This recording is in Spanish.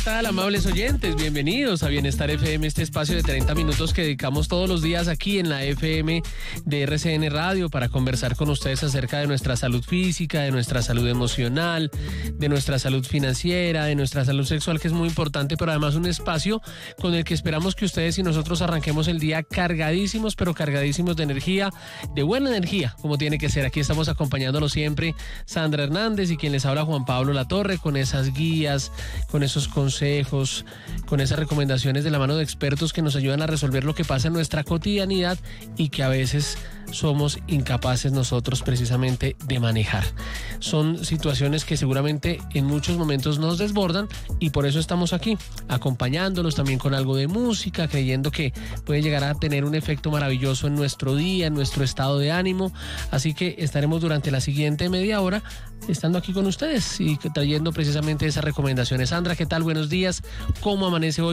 tal, amables oyentes? Bienvenidos a Bienestar FM, este espacio de 30 minutos que dedicamos todos los días aquí en la FM de RCN Radio para conversar con ustedes acerca de nuestra salud física, de nuestra salud emocional, de nuestra salud financiera, de nuestra salud sexual, que es muy importante, pero además un espacio con el que esperamos que ustedes y nosotros arranquemos el día cargadísimos, pero cargadísimos de energía, de buena energía, como tiene que ser. Aquí estamos acompañándolos siempre, Sandra Hernández y quien les habla, Juan Pablo Latorre, con esas guías, con esos consejos, con esas recomendaciones de la mano de expertos que nos ayudan a resolver lo que pasa en nuestra cotidianidad y que a veces somos incapaces nosotros precisamente de manejar. Son situaciones que seguramente en muchos momentos nos desbordan y por eso estamos aquí, acompañándolos también con algo de música, creyendo que puede llegar a tener un efecto maravilloso en nuestro día, en nuestro estado de ánimo. Así que estaremos durante la siguiente media hora estando aquí con ustedes y trayendo precisamente esas recomendaciones. Sandra, ¿qué tal? Buenos días. ¿Cómo amanece hoy?